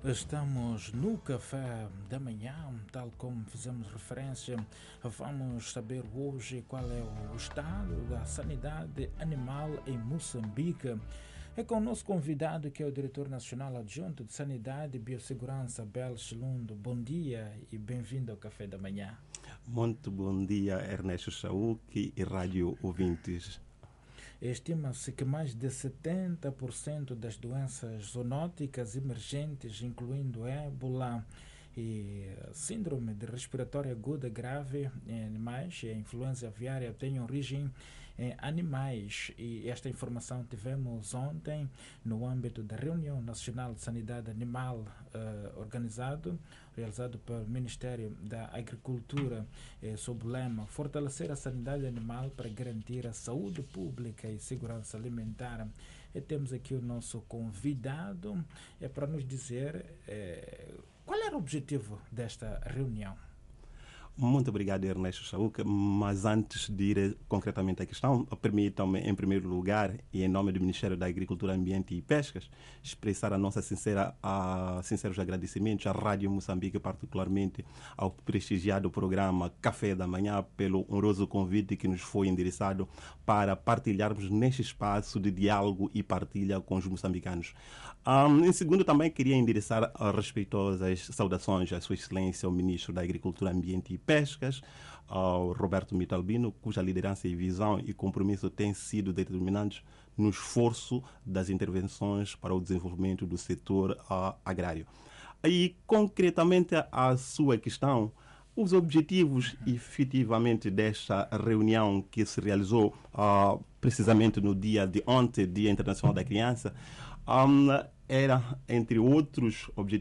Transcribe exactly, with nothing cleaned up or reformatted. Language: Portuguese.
Estamos no café da manhã, tal como fizemos referência. Vamos saber hoje qual é o estado da sanidade animal em Moçambique. É com o nosso convidado, que é o Diretor Nacional Adjunto de Sanidade e Biossegurança, Bel Chilundo. Bom dia e bem-vindo ao Café da Manhã. Muito bom dia, Ernesto Chauque e rádio ouvintes. Estima-se que mais de setenta por cento das doenças zoonóticas emergentes, incluindo ébola e síndrome de respiratória aguda grave em animais e a influenza aviária, têm origem em animais. E esta informação tivemos ontem no âmbito da Reunião Nacional de Sanidade Animal uh, organizado, realizado pelo Ministério da Agricultura, eh, sob o lema Fortalecer a Sanidade Animal para garantir a saúde pública e segurança alimentar. E temos aqui o nosso convidado é para nos dizer eh, qual era o objetivo desta reunião. Muito obrigado, Ernesto Chauque, mas antes de ir concretamente à questão, permitam-me, em primeiro lugar, e em nome do Ministério da Agricultura, Ambiente e Pescas, expressar a nossa sincera, a, sinceros agradecimentos à Rádio Moçambique, particularmente ao prestigiado programa Café da Manhã, pelo honroso convite que nos foi endereçado para partilharmos neste espaço de diálogo e partilha com os moçambicanos. Um, em segundo, também queria endereçar respeitosas saudações à Sua Excelência, o Ministro da Agricultura, Ambiente e Pescas, ao Roberto Mitalbino, cuja liderança e visão e compromisso têm sido determinantes no esforço das intervenções para o desenvolvimento do setor uh, agrário. E, concretamente, a sua questão, os objetivos, efetivamente, desta reunião que se realizou uh, precisamente no dia de ontem, Dia Internacional da Criança, um, era, entre outros objetivos,